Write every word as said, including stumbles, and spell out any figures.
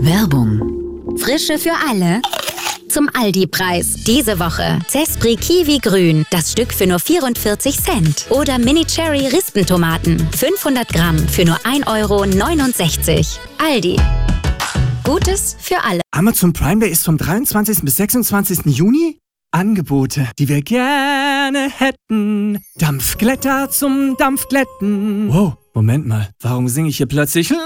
Werbung. Frische für alle. Zum Aldi-Preis. Diese Woche Zespri Kiwi Grün. Das Stück für nur vierundvierzig Cent. Oder Mini Cherry Rispentomaten. fünfhundert Gramm für nur ein Euro neunundsechzig. Aldi. Gutes für alle. Amazon Prime Day ist vom dreiundzwanzigsten bis sechsundzwanzigsten Juni. Angebote, die wir gerne hätten. Dampfglätter zum Dampfglätten. Wow, Moment mal. Warum singe ich hier plötzlich